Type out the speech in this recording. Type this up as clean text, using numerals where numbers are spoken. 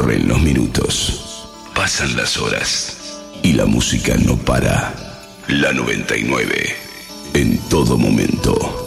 Corren los minutos, pasan las horas y la música no para. La 99, en todo momento.